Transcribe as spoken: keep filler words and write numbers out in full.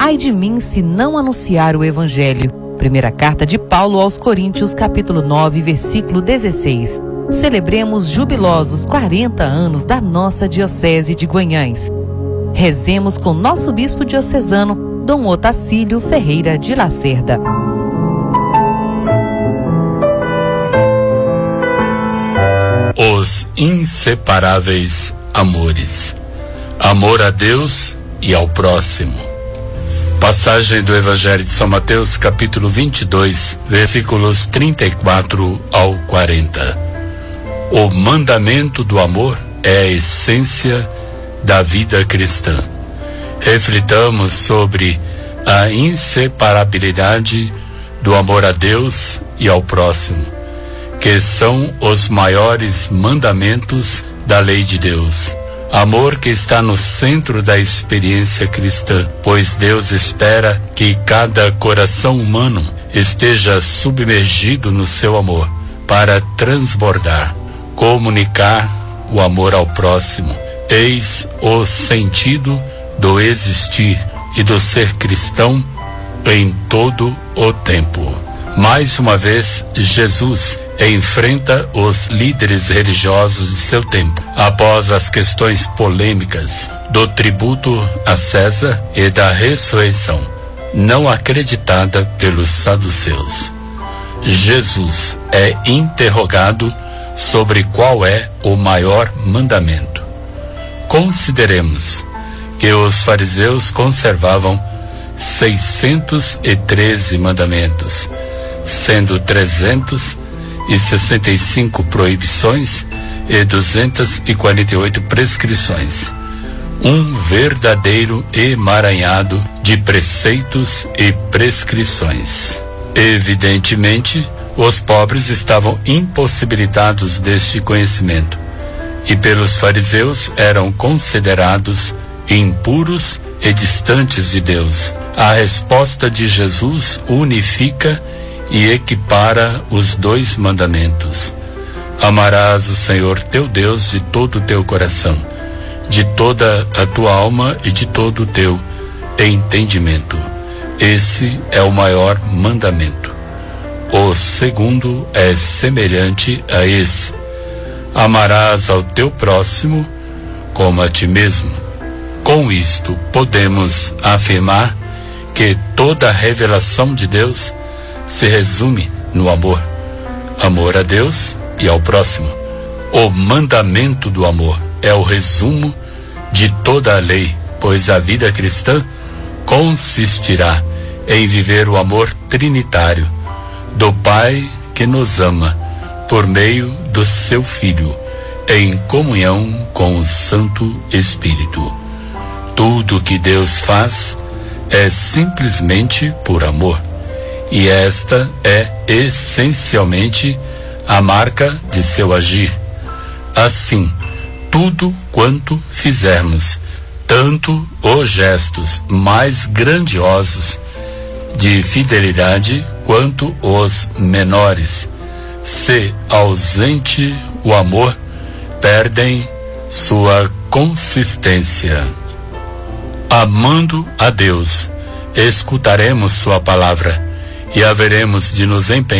Ai de mim se não anunciar o Evangelho. Primeira carta de Paulo aos Coríntios, capítulo nove, versículo dezesseis. Celebremos jubilosos quarenta anos da nossa Diocese de Guanhães. Rezemos com nosso bispo diocesano, Dom Otacílio Ferreira de Lacerda. Os inseparáveis amores. Amor a Deus e ao próximo. Passagem do Evangelho de São Mateus, capítulo vinte e dois, versículos trinta e quatro ao quarenta. O mandamento do amor é a essência da vida cristã. Reflitamos sobre a inseparabilidade do amor a Deus e ao próximo, que são os maiores mandamentos da lei de Deus. Amor que está no centro da experiência cristã, pois Deus espera que cada coração humano esteja submergido no seu amor, para transbordar, comunicar o amor ao próximo. Eis o sentido do existir e do ser cristão em todo o tempo. Mais uma vez, Jesus enfrenta os líderes religiosos de seu tempo, após as questões polêmicas do tributo a César e da ressurreição, não acreditada pelos saduceus. Jesus é interrogado sobre qual é o maior mandamento. Consideremos que os fariseus conservavam seiscentos e treze mandamentos, sendo trezentos e sessenta e cinco proibições e duzentas e quarenta e oito prescrições. Um verdadeiro emaranhado de preceitos e prescrições. Evidentemente, os pobres estavam impossibilitados deste conhecimento, e pelos fariseus eram considerados impuros e distantes de Deus. A resposta de Jesus unifica e equipara os dois mandamentos. Amarás o Senhor teu Deus de todo o teu coração, de toda a tua alma e de todo o teu entendimento. Esse é o maior mandamento. O segundo é semelhante a esse: amarás ao teu próximo como a ti mesmo. Com isto, podemos afirmar que toda a revelação de Deus se resume no amor. Amor a Deus e ao próximo. O mandamento do amor é o resumo de toda a lei, pois a vida cristã consistirá em viver o amor trinitário do Pai que nos ama por meio do seu Filho, em comunhão com o Santo Espírito. Tudo que Deus faz é simplesmente por amor. E esta é essencialmente a marca de seu agir. Assim, tudo quanto fizermos, tanto os gestos mais grandiosos de fidelidade quanto os menores, se ausente o amor, perdem sua consistência. Amando a Deus, escutaremos sua palavra e haveremos de nos empenhar